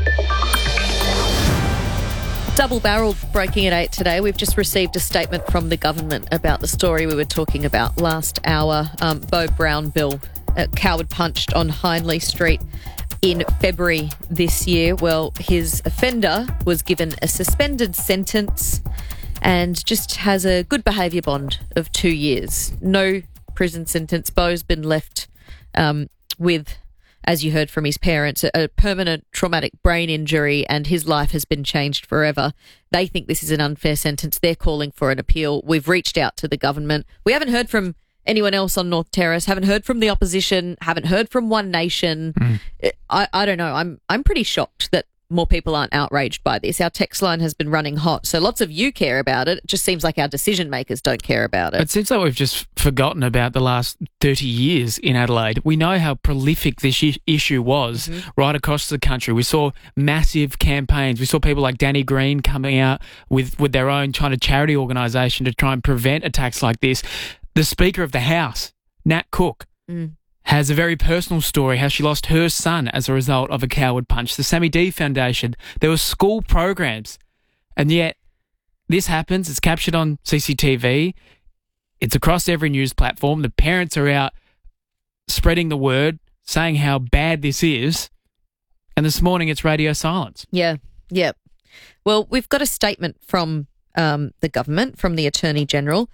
Double-barreled Breaking at eight today. We've just received a statement from the government about the story we were talking about last hour. Um, Beau Brownbill, uh, Coward punched on Hindley Street in February this year. Well, his offender was given a suspended sentence and just has a good behaviour bond of two years. No prison sentence. Beau's been left um, with, as you heard from his parents, a, a permanent traumatic brain injury, and his life has been changed forever. They think this is an unfair sentence. They're calling for an appeal. We've reached out to the government. We haven't heard from anyone else on North Terrace, haven't heard from the opposition, haven't heard from One Nation. Mm. I, I don't know. I'm I'm pretty shocked that more people aren't outraged by this. Our text line has been running hot, so lots of you care about it. It just seems like our decision makers don't care about it. It seems like we've just forgotten about the last thirty years in Adelaide. We know how prolific this issue was mm-hmm. right across the country. We saw massive campaigns. We saw people like Danny Green coming out with, with their own kind of charity organisation to try and prevent attacks like this. The Speaker of the House, Nat Cook, mm. has a very personal story how she lost her son as a result of a coward punch. The Sammy D Foundation, there were school programs, and yet this happens. It's captured on C C T V. It's across every news platform. The parents are out spreading the word, saying how bad this is, and this morning it's radio silence. Yeah, yeah. Well, we've got a statement from um, the government, from the Attorney General.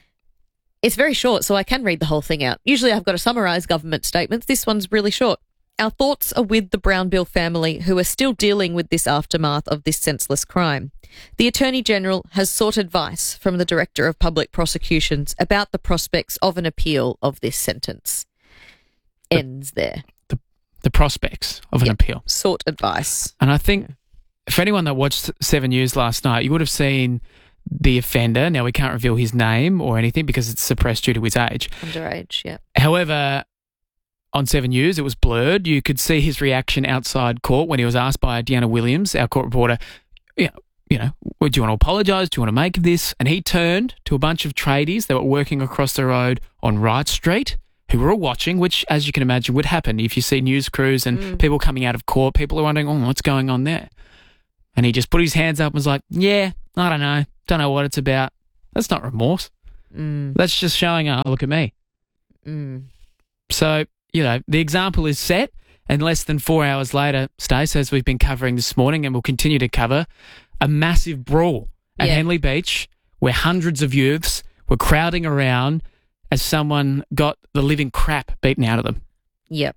It's very short, so I can read the whole thing out. Usually I've got to summarise government statements. This one's really short. Our thoughts are with the Brownbill family who are still dealing with this aftermath of this senseless crime. The Attorney General has sought advice from the Director of Public Prosecutions about the prospects of an appeal of this sentence. The, Ends there. The, the prospects of an yep. appeal. Sought advice. And I think for anyone that watched Seven News last night, you would have seen the offender. Now, we can't reveal his name or anything because it's suppressed due to his age. Underage, yeah. However, on Seven News, it was blurred. You could see his reaction outside court when he was asked by Deanna Williams, our court reporter, you know, you know, do you want to apologise? Do you want to make of this? And he turned to a bunch of tradies that were working across the road on Wright Street who were all watching, which, as you can imagine, would happen if you see news crews and Mm. people coming out of court. People are wondering, oh, what's going on there? And he just put his hands up and was like, yeah, I don't know. Don't know what it's about. That's not remorse. Mm. That's just showing, oh, look at me. Mm. So, you know, the example is set, and less than four hours later, Stace, as we've been covering this morning and will continue to cover, a massive brawl at Yeah. Henley Beach where hundreds of youths were crowding around as someone got the living crap beaten out of them. Yep.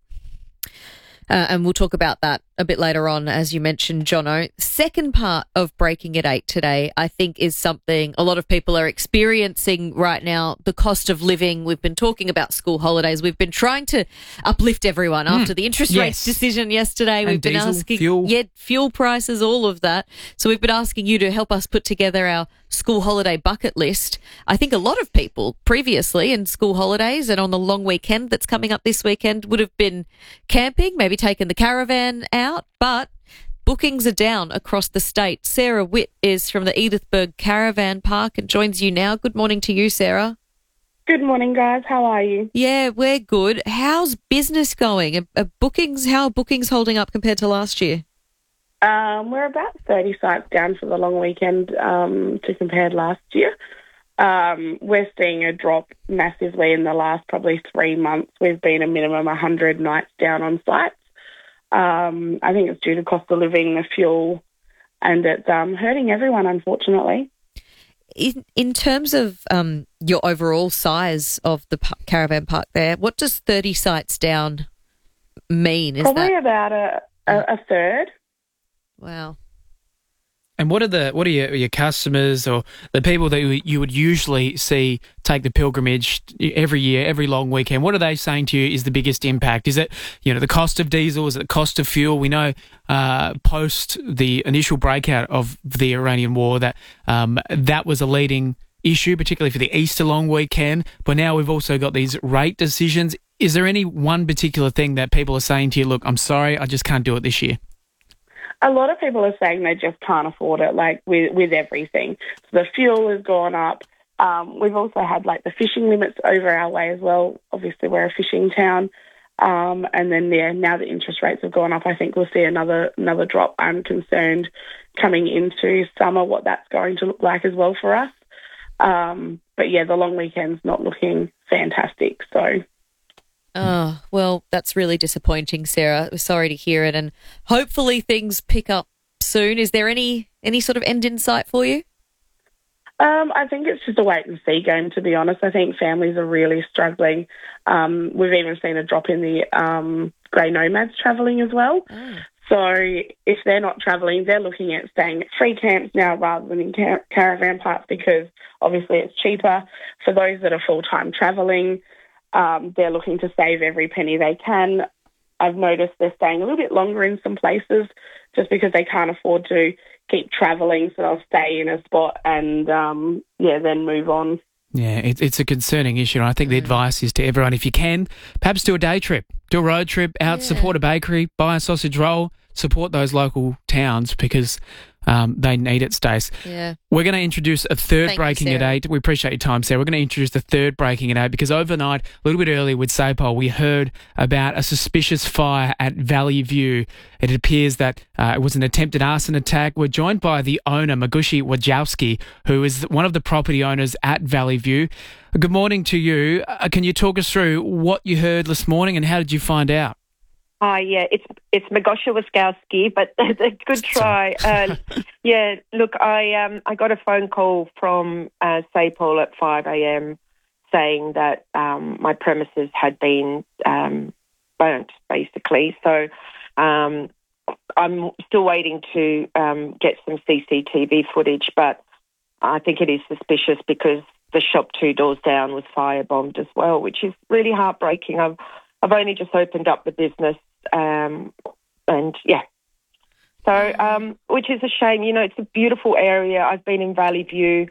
Uh, and we'll talk about that a bit later on, as you mentioned, Jono. Second part of Breaking at Eight today, I think, is something a lot of people are experiencing right now, the cost of living. We've been talking about school holidays. We've been trying to uplift everyone Mm. after the interest Yes. rates decision yesterday. And We've been diesel, asking, fuel. yeah, fuel prices, all of that. So we've been asking you to help us put together our school holiday bucket list. I think a lot of people previously in school holidays and on the long weekend that's coming up this weekend would have been camping, maybe taken the caravan out, but bookings are down across the state. Sarah Witt is from the Edithburgh Caravan Park and joins you now. Good morning to you, Sarah. Good morning, guys. How are you? Yeah, we're good. How's business going? Are, are bookings, how are bookings holding up compared to last year? Um, we're about thirty sites down for the long weekend um, to compare to last year. Um, we're seeing a drop massively in the last probably three months. We've been a minimum one hundred nights down on sites. Um, I think it's due to cost of living, the fuel, and it's um, hurting everyone, unfortunately. In in terms of um, your overall size of the pa- caravan park there, what does thirty sites down mean? Is Probably that about a, a, a third. wow? And what are the what are your, your customers or the people that you, you would usually see take the pilgrimage every year, every long weekend? What are they saying to you is the biggest impact? Is it, you know, the cost of diesel? Is it the cost of fuel? We know uh, post the initial breakout of the Iranian war that um, that was a leading issue, particularly for the Easter long weekend. But now we've also got these rate decisions. Is there any one particular thing that people are saying to you, look, I'm sorry, I just can't do it this year? A lot of people are saying they just can't afford it, like with, with everything. So the fuel has gone up. Um, we've also had like the fishing limits over our way as well. Obviously, we're a fishing town. Um, and then yeah, now the interest rates have gone up, I think we'll see another another drop. I'm concerned coming into summer what that's going to look like as well for us. Um, but yeah, the long weekend's not looking fantastic. So. Oh, well, that's really disappointing, Sarah. We're sorry to hear it, and hopefully things pick up soon. Is there any any sort of end in sight for you? Um, I think it's just a wait and see game, to be honest. I think families are really struggling. Um, we've even seen a drop in the um, grey nomads travelling as well. Oh. So if they're not travelling, they're looking at staying at free camps now rather than in car- caravan parks because obviously it's cheaper. For those that are full-time travelling, Um, they're looking to save every penny they can. I've noticed they're staying a little bit longer in some places just because they can't afford to keep travelling, so they'll stay in a spot and, um, yeah, then move on. Yeah, it, it's a concerning issue. And I think the advice is to everyone, if you can, perhaps do a day trip, do a road trip out, Yeah. support a bakery, buy a sausage roll, support those local towns because um, they need it, Stace. Yeah. We're going to introduce a third Thank you, Breaking at Sarah. Eight. We appreciate your time, Sarah. We're going to introduce the third Breaking at Eight because overnight, a little bit earlier with SAPOL, we heard about a suspicious fire at Valley View. It appears that uh, it was an attempted arson attack. We're joined by the owner, Magushi Wojcicki, who is one of the property owners at Valley View. Good morning to you. Uh, can you talk us through what you heard this morning and how did you find out? Hi, yeah, it's it's Magosha Waskowski, but a good try. Uh, yeah, look, I um I got a phone call from uh, SAPOL at five a.m. saying that um, my premises had been um, burnt, basically. So um, I'm still waiting to um, get some C C T V footage, but I think it is suspicious because the shop two doors down was firebombed as well, which is really heartbreaking. I've I've only just opened up the business. Um, and yeah, so um, which is a shame. You know, it's a beautiful area. I've been in Valley View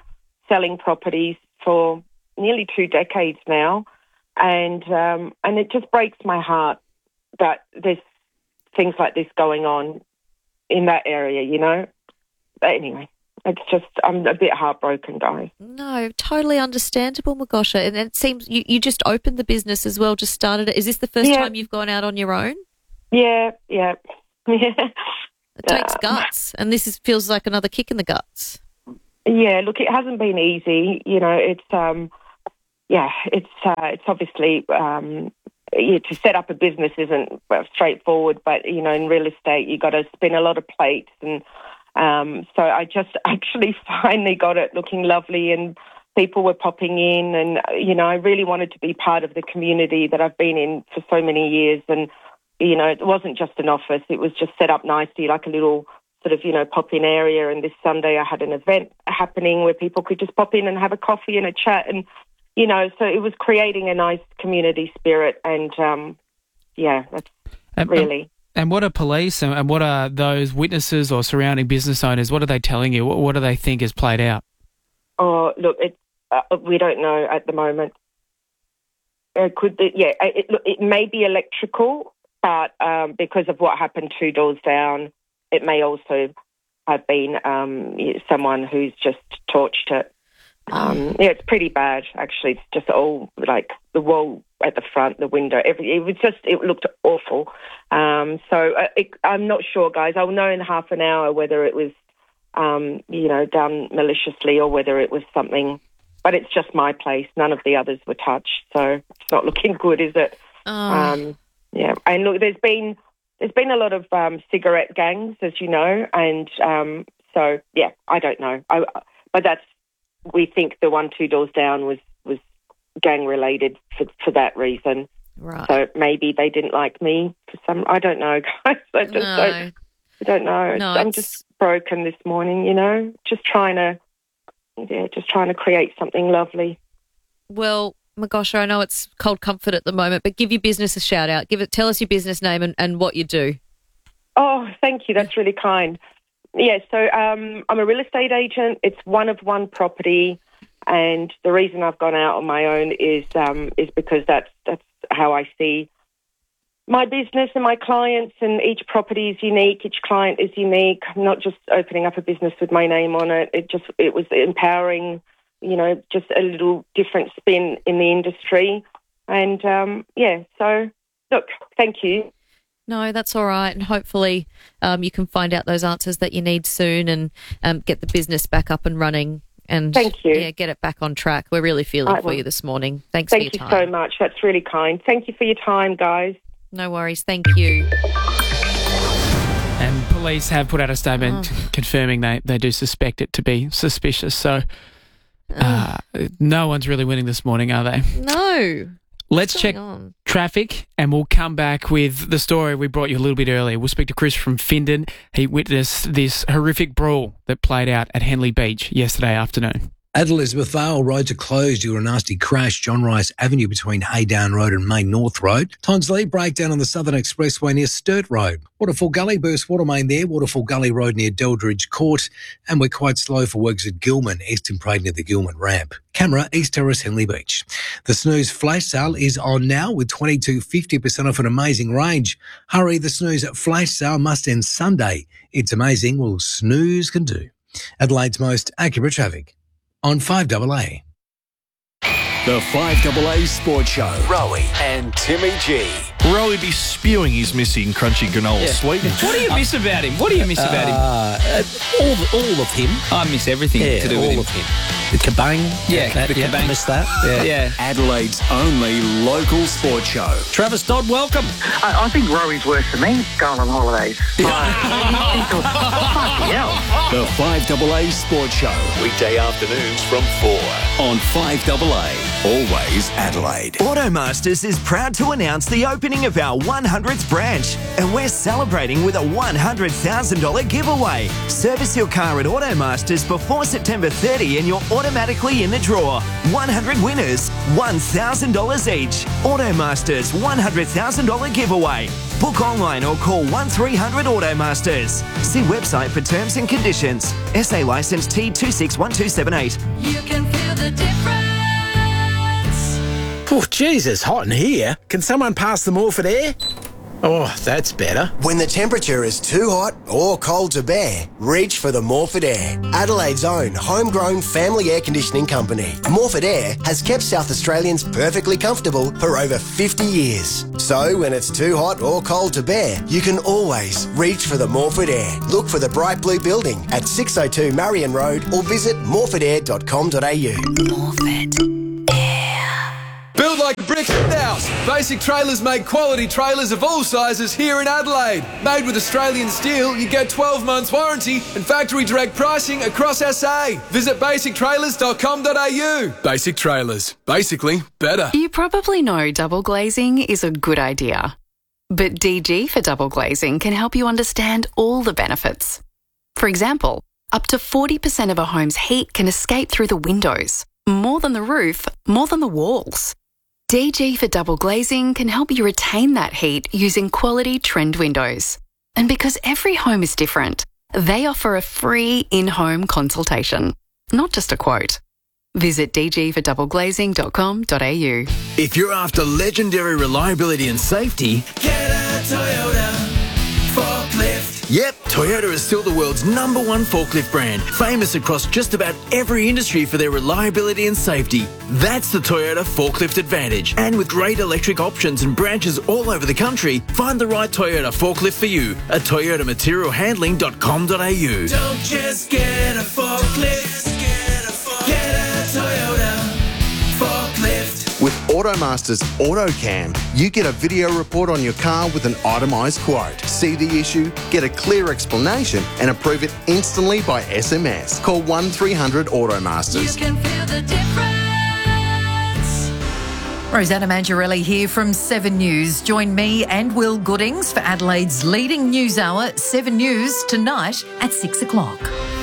selling properties for nearly two decades now, and um, and it just breaks my heart that there's things like this going on in that area, you know. But anyway, it's just, I'm a bit heartbroken, guys. No, totally understandable, Magosha. And it seems you, you just opened the business as well, just started it. Is this the first Yeah. time you've gone out on your own? Yeah, yeah, yeah. It takes guts, and this is, feels like another kick in the guts. Yeah, look, it hasn't been easy. You know, it's um, yeah, it's uh, it's obviously um, yeah, to set up a business isn't well, straightforward. But you know, in real estate, you got to spin a lot of plates, and um, so I just actually finally got it looking lovely, and people were popping in, and you know, I really wanted to be part of the community that I've been in for so many years, and you know, it wasn't just an office; it was just set up nicely, like a little sort of, you know, pop-in area. And this Sunday I had an event happening where people could just pop in and have a coffee and a chat. And, you know, so it was creating a nice community spirit. And, um, yeah, that's And, really. And what are police and, and what are those witnesses or surrounding business owners, what are they telling you? What, what do they think has played out? Oh, look, it, uh, we don't know at the moment. It could be, yeah, it, it, it may be electrical, but um, because of what happened two doors down, it may also have been um, someone who's just torched it. Um, yeah, it's pretty bad, actually. It's just all, like, the wall at the front, the window, every, it was just, it looked awful. Um, so uh, it, I'm not sure, guys. I'll know in half an hour whether it was, um, you know, done maliciously or whether it was something. But it's just my place. None of the others were touched. So it's not looking good, is it? Oh. Um, yeah. And look, there's been... There's been a lot of um, cigarette gangs, as you know, and um, so, yeah, I don't know. I, but that's, we think the one two doors down was, was gang-related for, for that reason. Right. So maybe they didn't like me for some, I don't know, guys. I just No. don't, I don't know. No, I'm it's- just broken this morning, you know, just trying to, yeah, just trying to create something lovely. Well, Magosha, I know it's cold comfort at the moment, but give your business a shout out. Give it. Tell us your business name and, and what you do. Oh, thank you. That's really kind. Yeah, so um, I'm a real estate agent. It's one of one property, and the reason I've gone out on my own is um, is because that's that's how I see my business and my clients, and each property is unique. Each client is unique. I'm not just opening up a business with my name on it. It just it was empowering. You know, just a little different spin in the industry. And, um, yeah, so, look, thank you. No, that's all right. And hopefully um, you can find out those answers that you need soon and um, get the business back up and running. And Thank you. Yeah, get it back on track. We're really feeling I for will. you this morning. Thanks Thank for your you time. so much. That's really kind. Thank you for your time, guys. No worries. Thank you. And police have put out a statement Oh. confirming they, they do suspect it to be suspicious. So uh, no one's really winning this morning, are they? No. Let's What's check going on? traffic and we'll come back with the story we brought you a little bit earlier. We'll speak to Chris from Findon. He witnessed this horrific brawl that played out at Henley Beach yesterday afternoon. At Elizabeth Vale, roads are closed due to a nasty crash. John Rice Avenue between Haydown Road and Main North Road. Tonsley breakdown on the Southern Expressway near Sturt Road. Waterfall Gully burst water main there. Waterfall Gully Road near Deldridge Court. And we're quite slow for works at Gilman, Eastern Parade near the Gilman ramp. Camera, East Terrace, Henley Beach. The Snooze flash sale is on now with twenty-two fifty percent off an amazing range. Hurry, the Snooze flash sale must end Sunday. It's amazing what well, Snooze can do. Adelaide's most accurate traffic. On five A A. The five A A Sports Show. Rowie and Timmy G. Rowie be spewing his missing crunchy granola Yeah. sweeteners. What do you miss about him? What do you miss about him? Uh, all, all of him. I miss everything Yeah, to do with all him. of him. The kabang. Yeah, that, the yeah, kabang. missed that. Yeah. Yeah. Adelaide's only local sports show. Travis Dodd, welcome. I, I think Rowie's worse than me going on holidays. The five A A Sports Show. Weekday afternoons from four on five A A. always Adelaide. Automasters is proud to announce the opening of our one hundredth branch, and we're celebrating with a one hundred thousand dollars giveaway. Service your car at Automasters before September thirtieth and you're automatically in the draw. one hundred winners, one thousand dollars each. Automasters one hundred thousand dollars giveaway. Book online or call one three hundred Automasters. See website for terms and conditions. S A licence T two six one two seven eight. You can feel the difference. Oh, geez, it's hot in here. Can someone pass the Morphett air? Oh, that's better. When the temperature is too hot or cold to bear, reach for the Morphett Air, Adelaide's own homegrown family air conditioning company. Morphett Air has kept South Australians perfectly comfortable for over fifty years. So when it's too hot or cold to bear, you can always reach for the Morphett Air. Look for the bright blue building at six oh two Marion Road or visit morphett air dot com dot a u. Morphett. Build like a brick house. Basic Trailers make quality trailers of all sizes here in Adelaide. Made with Australian steel, you get twelve months warranty and factory direct pricing across S A. Visit basic trailers dot com dot a u. Basic Trailers. Basically better. You probably know double glazing is a good idea. But D G for double glazing can help you understand all the benefits. For example, up to forty percent of a home's heat can escape through the windows. More than the roof, more than the walls. D G for double glazing can help you retain that heat using quality trend windows. And because every home is different, they offer a free in-home consultation, not just a quote. Visit d g for double glazing dot com dot a u. If you're after legendary reliability and safety, Get a Toyota forklift. yep, Toyota is still the world's number one forklift brand, famous across just about every industry for their reliability and safety. That's the Toyota Forklift Advantage. And with great electric options and branches all over the country, find the right Toyota forklift for you at toyota material handling dot com dot a u. Don't just get a forklift. Get a, forklift. Get a Toyota forklift. With Automasters AutoCam, you get a video report on your car with an itemised quote. See the issue, get a clear explanation and approve it instantly by S M S. Call one three hundred Automasters. You can feel the difference. Rosanna Mangiarelli here from Seven News. Join me and Will Goodings for Adelaide's leading news hour, Seven News, tonight at six o'clock.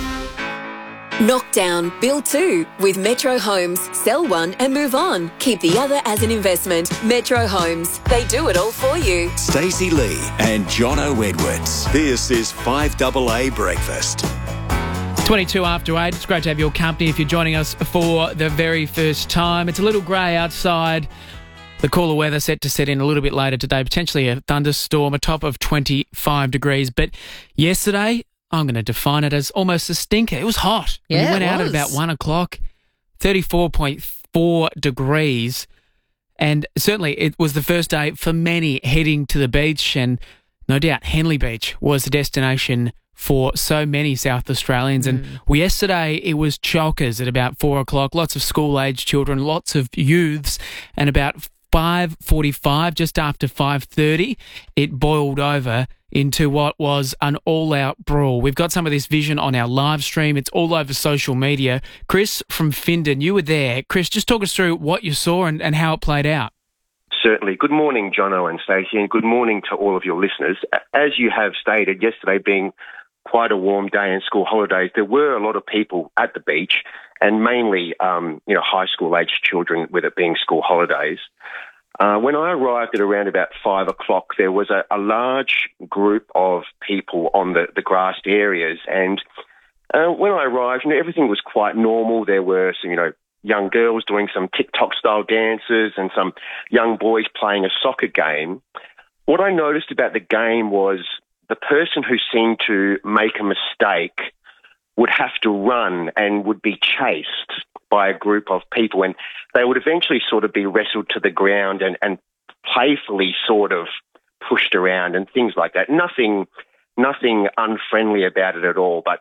Knock down, build two with Metro Homes. Sell one and move on. Keep the other as an investment. Metro Homes. They do it all for you. Stacey Lee and Jono Edwards. This is five double A Breakfast. twenty-two after eight. It's great to have your company if you're joining us for the very first time. It's a little grey outside. The cooler weather set to set in a little bit later today, potentially a thunderstorm, a top of twenty-five degrees. But yesterday, I'm going to define it as almost a stinker. It was hot. Yeah, we went it out at was. about one o'clock, thirty-four point four degrees. And certainly it was the first day for many heading to the beach. And no doubt Henley Beach was the destination for so many South Australians. And well, yesterday it was chockers at about four o'clock. Lots of school-aged children, lots of youths. And about five forty-five, just after five thirty, it boiled over into what was an all-out brawl. We've got some of this vision on our live stream. It's all over social media. Chris from Findon, you were there. Chris, just talk us through what you saw and, and how it played out. Certainly. Good morning, Jono and Stacey, and good morning to all of your listeners. As you have stated, yesterday being quite a warm day and school holidays, there were a lot of people at the beach, and mainly, um, you know, high school-aged children, with it being school holidays. Uh, when I arrived at around about five o'clock, there was a, a large group of people on the, the grassed areas. And uh, when I arrived, you know, everything was quite normal. There were some, you know, young girls doing some TikTok-style dances and some young boys playing a soccer game. What I noticed about the game was the person who seemed to make a mistake would have to run and would be chased by a group of people, and they would eventually sort of be wrestled to the ground and, and playfully sort of pushed around and things like that. Nothing, nothing unfriendly about it at all. But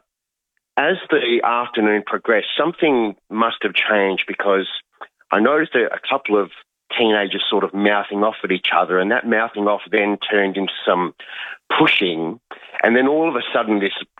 as the afternoon progressed, something must have changed, because I noticed a, a couple of teenagers sort of mouthing off at each other, and that mouthing off then turned into some pushing, and then all of a sudden this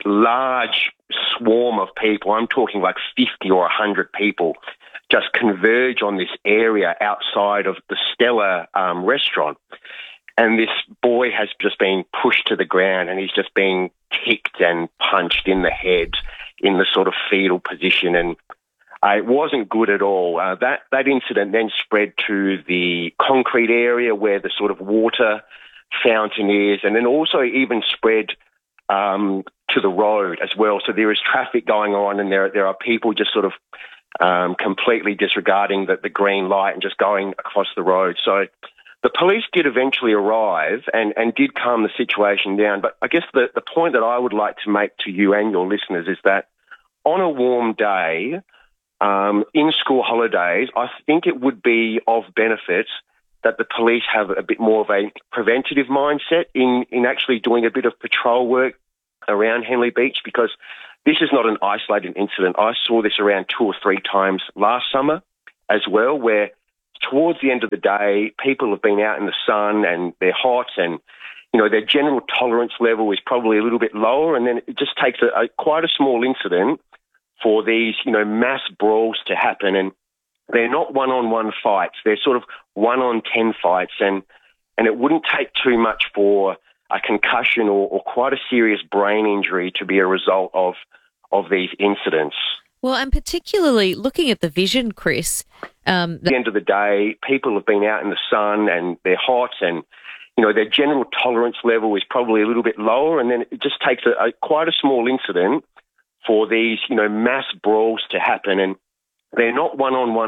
large swarm of people, I'm talking like fifty or one hundred people, just converge on this area outside of the Stella um, restaurant. And this boy has just been pushed to the ground and he's just being kicked and punched in the head in the sort of fetal position. And uh, it wasn't good at all. Uh, that, that incident then spread to the concrete area where the sort of water fountain is, and then also even spread um, to the road as well. So there is traffic going on, and there, there are people just sort of um, completely disregarding the, the green light and just going across the road. So the police did eventually arrive and, and did calm the situation down. But I guess the, the point that I would like to make to you and your listeners is that on a warm day, um, in school holidays, I think it would be of benefit that the police have a bit more of a preventative mindset in, in actually doing a bit of patrol work around Henley Beach, because this is not an isolated incident. I saw this around two or three times last summer as well, where towards the end of the day, people have been out in the sun and they're hot, and, you know, their general tolerance level is probably a little bit lower, and then it just takes a, a quite a small incident for these, you know, mass brawls to happen. And they're not one-on-one fights. They're sort of one-on-ten fights, and, and it wouldn't take too much for a concussion or, or quite a serious brain injury to be a result of, of these incidents. Well, and particularly looking at the vision, Chris. Um, At the end of the day, people have been out in the sun and they're hot, and, you know, their general tolerance level is probably a little bit lower, and then it just takes a, a quite a small incident for these, you know, mass brawls to happen. And they're not one-on-one